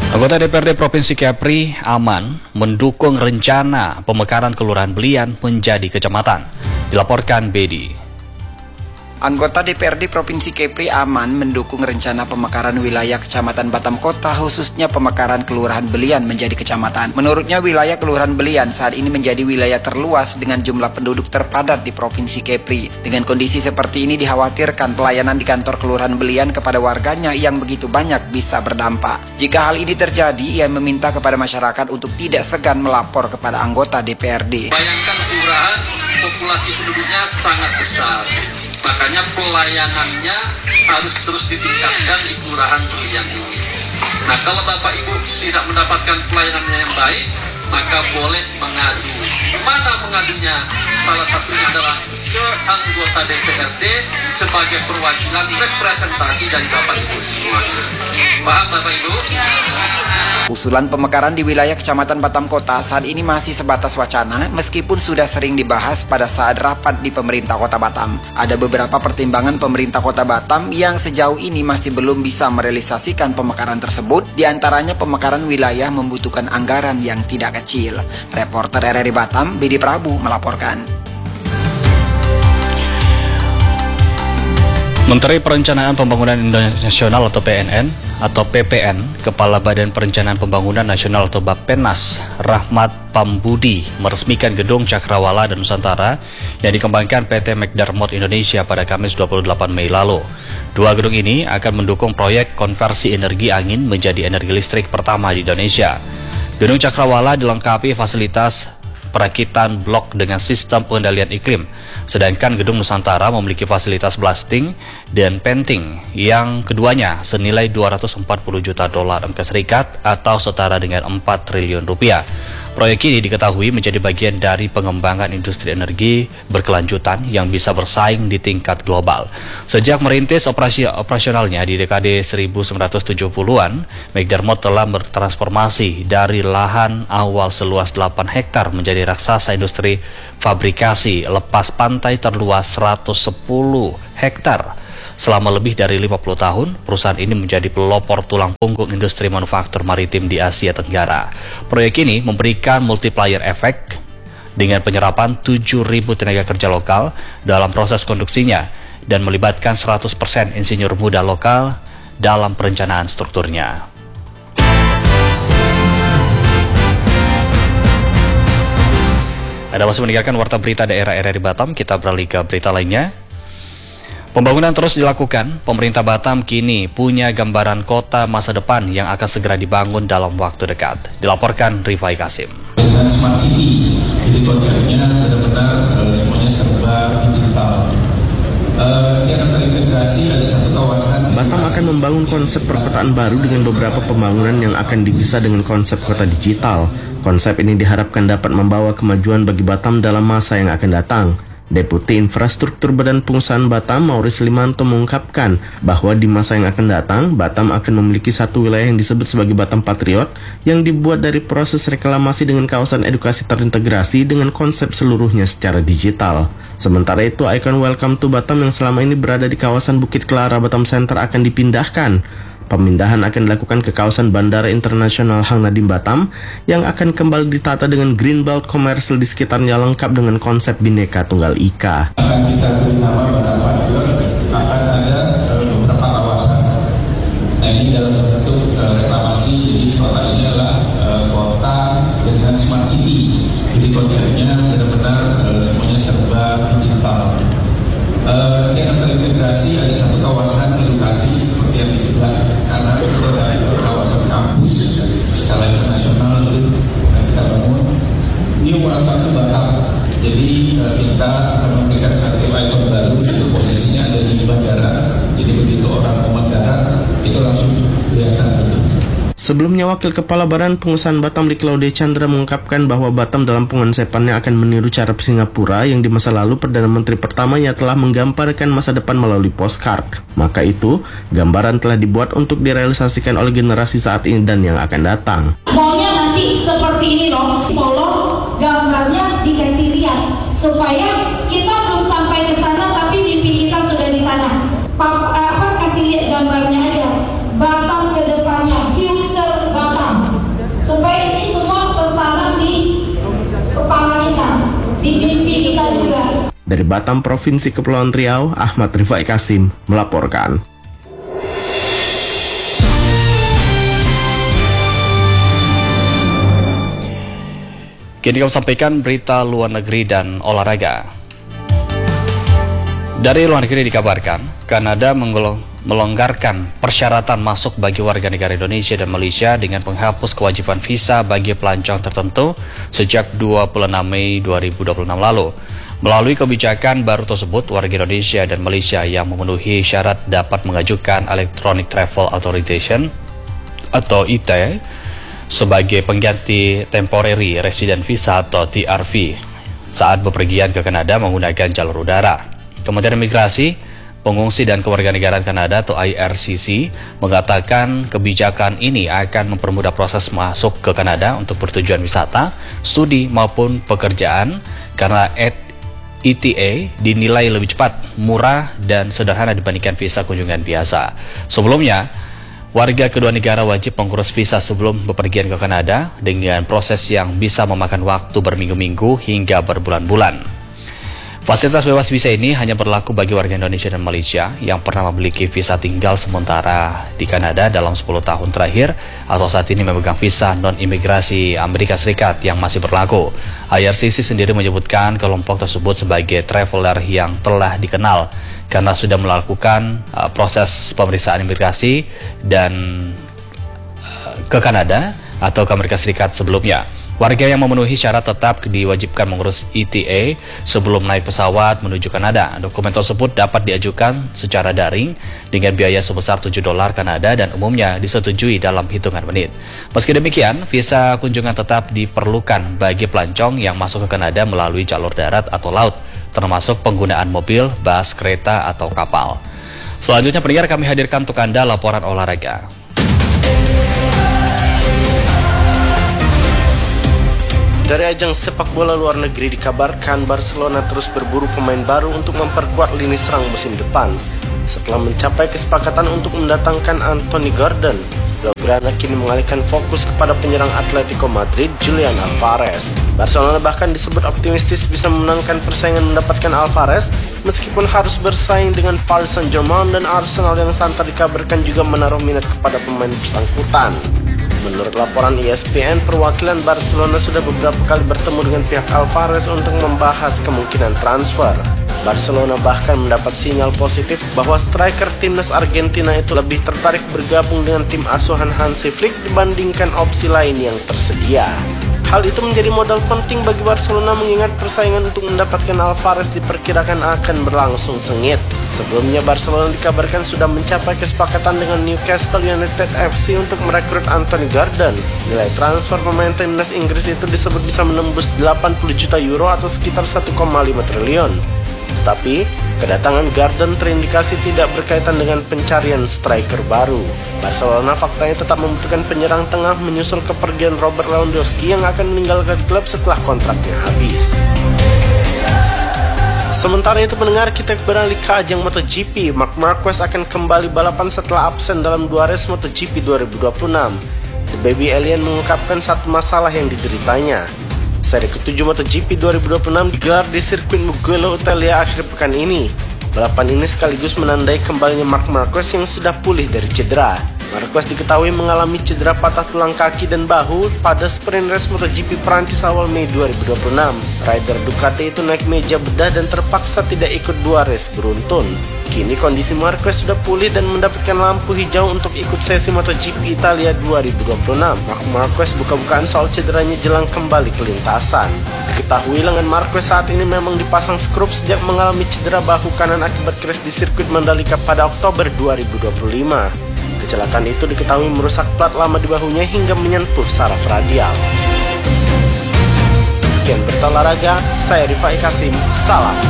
Anggota DPRD Provinsi Kepri, Aman, mendukung rencana pemekaran Kelurahan Belian menjadi kecamatan. Dilaporkan Bedi. Anggota DPRD Provinsi Kepri, Aman, mendukung rencana pemekaran wilayah Kecamatan Batam Kota, khususnya pemekaran Kelurahan Belian menjadi kecamatan. Menurutnya, wilayah Kelurahan Belian saat ini menjadi wilayah terluas dengan jumlah penduduk terpadat di Provinsi Kepri. Dengan kondisi seperti ini dikhawatirkan pelayanan di kantor Kelurahan Belian kepada warganya yang begitu banyak bisa berdampak. Jika hal ini terjadi, ia meminta kepada masyarakat untuk tidak segan melapor kepada anggota DPRD. Bayangkan kelurahan, populasi penduduknya sangat besar. Makanya pelayanannya harus terus ditingkatkan di Kelurahan Belian ini. Nah, kalau Bapak Ibu tidak mendapatkan pelayanannya yang baik, maka boleh mengadu. Mana mengadunya? Salah satunya adalah ke anggota DPRD sebagai perwakilan representasi dari Bapak Ibu semuanya. Paham Bapak Ibu? Usulan pemekaran di wilayah Kecamatan Batam Kota saat ini masih sebatas wacana, meskipun sudah sering dibahas pada saat rapat di pemerintah Kota Batam. Ada beberapa pertimbangan pemerintah Kota Batam yang sejauh ini masih belum bisa merealisasikan pemekaran tersebut, diantaranya pemekaran wilayah membutuhkan anggaran yang tidak kecil. Reporter RRI Batam, Bedi Prabu melaporkan. Menteri Perencanaan Pembangunan Nasional atau PNN atau PPN, Kepala Badan Perencanaan Pembangunan Nasional atau Bappenas, Rahmat Pambudi, meresmikan gedung Cakrawala dan Nusantara yang dikembangkan PT McDermott Indonesia pada Kamis 28 Mei lalu. Dua gedung ini akan mendukung proyek konversi energi angin menjadi energi listrik pertama di Indonesia. Gedung Cakrawala dilengkapi fasilitas perakitan blok dengan sistem pengendalian iklim, sedangkan gedung Nusantara memiliki fasilitas blasting dan painting yang keduanya senilai 240 juta dolar Amerika Serikat atau setara dengan 4 triliun rupiah. Proyek ini diketahui menjadi bagian dari pengembangan industri energi berkelanjutan yang bisa bersaing di tingkat global. Sejak merintis operasionalnya di dekade 1970-an, McDermott telah bertransformasi dari lahan awal seluas 8 hektar menjadi raksasa industri fabrikasi lepas pantai terluas 110 hektar. Selama lebih dari 50 tahun, perusahaan ini menjadi pelopor tulang punggung industri manufaktur maritim di Asia Tenggara. Proyek ini memberikan multiplier efek dengan penyerapan 7.000 tenaga kerja lokal dalam proses konstruksinya dan melibatkan 100% insinyur muda lokal dalam perencanaan strukturnya. Anda masih mendengarkan Warta Berita Daerah RRI Batam, kita beralih ke berita lainnya. Pembangunan terus dilakukan, pemerintah Batam kini punya gambaran kota masa depan yang akan segera dibangun dalam waktu dekat. Dilaporkan Rifai Kasim. Dengan Smart City, jadi konsepnya benar-benar semuanya serba digital. Ini akan terintegrasi, ada satu kawasan. Batam akan membangun konsep perkotaan baru dengan beberapa pembangunan yang akan dipisah dengan konsep kota digital. Konsep ini diharapkan dapat membawa kemajuan bagi Batam dalam masa yang akan datang. Deputi Infrastruktur Badan Pengusahaan Batam, Maurice Limanto, mengungkapkan bahwa di masa yang akan datang, Batam akan memiliki satu wilayah yang disebut sebagai Batam Patriot yang dibuat dari proses reklamasi dengan kawasan edukasi terintegrasi dengan konsep seluruhnya secara digital. Sementara itu, ikon Welcome to Batam yang selama ini berada di kawasan Bukit Clara Batam Center akan dipindahkan. Pemindahan akan dilakukan ke kawasan Bandara Internasional Hang Nadiem Batam yang akan kembali ditata dengan greenbelt komersil di sekitarnya lengkap dengan konsep Bhinneka Tunggal Ika. Akan kita beri nama Batam Patriot, akan ada beberapa kawasan. Nah, ini dalam bentuk reklamasi, jadi kota ini adalah kota dengan Smart City. Jadi konsepnya benar-benar semuanya serba digital. Ini akan terintegrasi, ada satu kawasan edukasi seperti yang di sebelah kanan, itu ada kawasan kampus skala internasional itu yang kita bangun. New Welcome to Batam. Jadi kita akan memberikan satu ikon baru, itu posisinya ada di bandara. Jadi begitu orang mau mendarat, itu langsung kelihatan betul. Sebelumnya, Wakil Kepala Badan Pengusahaan Batam Claude Chandra mengungkapkan bahwa Batam dalam pengonsepannya akan meniru cara Singapura yang di masa lalu Perdana Menteri pertamanya telah menggambarkan masa depan melalui postcard. Maka itu, gambaran telah dibuat untuk direalisasikan oleh generasi saat ini dan yang akan datang. Maunya nanti seperti ini loh, tolong gambarnya dikasih lihat supaya kita belum sampai ke sana tapi mimpi kita sudah di sana. Kasih lihat gambarnya aja. Batam ke depannya, future Batam. Dari Batam, Provinsi Kepulauan Riau, Ahmad Rifai Kasim melaporkan. Kini kami sampaikan berita luar negeri dan olahraga. Dari luar negeri dikabarkan, Kanada melonggarkan persyaratan masuk bagi warga negara Indonesia dan Malaysia dengan menghapus kewajiban visa bagi pelancong tertentu sejak 26 Mei 2026 lalu. Melalui kebijakan baru tersebut, warga Indonesia dan Malaysia yang memenuhi syarat dapat mengajukan Electronic Travel Authorization atau IT sebagai pengganti Temporary Resident Visa atau TRV saat bepergian ke Kanada menggunakan jalur udara. Kementerian Imigrasi, Pengungsi dan Kewarganegaraan Kanada atau IRCC mengatakan kebijakan ini akan mempermudah proses masuk ke Kanada untuk bertujuan wisata, studi maupun pekerjaan karena ETA dinilai lebih cepat, murah, dan sederhana dibandingkan visa kunjungan biasa. Sebelumnya, warga kedua negara wajib mengurus visa sebelum bepergian ke Kanada dengan proses yang bisa memakan waktu berminggu-minggu hingga berbulan-bulan. Fasilitas bebas visa ini hanya berlaku bagi warga Indonesia dan Malaysia yang pernah memiliki visa tinggal sementara di Kanada dalam 10 tahun terakhir atau saat ini memegang visa non-imigrasi Amerika Serikat yang masih berlaku. IRCC sendiri menyebutkan kelompok tersebut sebagai traveler yang telah dikenal karena sudah melakukan proses pemeriksaan imigrasi dan ke Kanada atau ke Amerika Serikat sebelumnya. Warga yang memenuhi syarat tetap diwajibkan mengurus ETA sebelum naik pesawat menuju Kanada. Dokumen tersebut dapat diajukan secara daring dengan biaya sebesar $7 Kanada dan umumnya disetujui dalam hitungan menit. Meski demikian, visa kunjungan tetap diperlukan bagi pelancong yang masuk ke Kanada melalui jalur darat atau laut, termasuk penggunaan mobil, bus, kereta, atau kapal. Selanjutnya pendengar, kami hadirkan untuk Anda laporan olahraga. Dari ajang sepak bola luar negeri dikabarkan Barcelona terus berburu pemain baru untuk memperkuat lini serang musim depan. Setelah mencapai kesepakatan untuk mendatangkan Anthony Gordon, Blaugrana kini mengalihkan fokus kepada penyerang Atletico Madrid, Julian Alvarez. Barcelona bahkan disebut optimistis bisa memenangkan persaingan mendapatkan Alvarez, meskipun harus bersaing dengan Paris Saint-Germain dan Arsenal yang santer dikabarkan juga menaruh minat kepada pemain bersangkutan. Menurut laporan ESPN, perwakilan Barcelona sudah beberapa kali bertemu dengan pihak Alvarez untuk membahas kemungkinan transfer. Barcelona bahkan mendapat sinyal positif bahwa striker timnas Argentina itu lebih tertarik bergabung dengan tim asuhan Hansi Flick dibandingkan opsi lain yang tersedia. Hal itu menjadi modal penting bagi Barcelona mengingat persaingan untuk mendapatkan Alvarez diperkirakan akan berlangsung sengit. Sebelumnya Barcelona dikabarkan sudah mencapai kesepakatan dengan Newcastle United FC untuk merekrut Anthony Gordon. Nilai transfer pemain timnas Inggris itu disebut bisa menembus 80 juta euro atau sekitar 1,5 triliun. Tetapi, kedatangan Gordon terindikasi tidak berkaitan dengan pencarian striker baru. Barcelona faktanya tetap membutuhkan penyerang tengah menyusul kepergian Robert Lewandowski yang akan meninggalkan klub setelah kontraknya habis. Sementara itu pendengar, kita beralih ke ajang MotoGP. Marc Marquez akan kembali balapan setelah absen dalam 2 race MotoGP 2026. The Baby Alien mengungkapkan satu masalah yang dideritanya. Seri ke-7 MotoGP 2026 digelar di sirkuit Mugello, Italia akhir pekan ini. Balapan ini sekaligus menandai kembalinya Marc Marquez yang sudah pulih dari cedera. Marquez diketahui mengalami cedera patah tulang kaki dan bahu pada sprint race MotoGP Prancis awal Mei 2026. Rider Ducati itu naik meja bedah dan terpaksa tidak ikut 2 race beruntun. Kini kondisi Marquez sudah pulih dan mendapatkan lampu hijau untuk ikut sesi MotoGP Italia 2026. Marc Marquez buka-bukaan soal cederanya jelang kembali ke lintasan. Diketahui lengan Marquez saat ini memang dipasang skrup sejak mengalami cedera bahu kanan akibat crash di sirkuit Mandalika pada Oktober 2025. Kecelakaan itu diketahui merusak plat lama di bahunya hingga menyentuh saraf radial. Sekian berita olahraga, saya Rifai Kasim, salam.